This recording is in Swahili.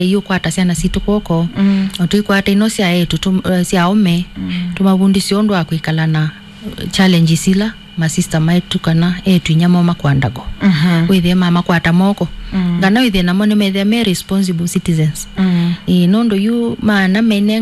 yukwata ciana citu koko tuikwata ino cia etu cia ome tumabundisio undu wa kwikala na challenges ila ma sister maitu kana etu nyamo makwandago withe mama kwata moko ngana withe namo ni methe me responsible citizens nondo yu maana mene